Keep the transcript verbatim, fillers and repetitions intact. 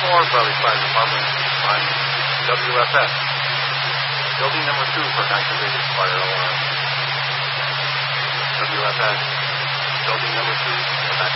four, Bradley Fire Department, line W F S. Building number two for an activated fire alarm. W F S, building number two.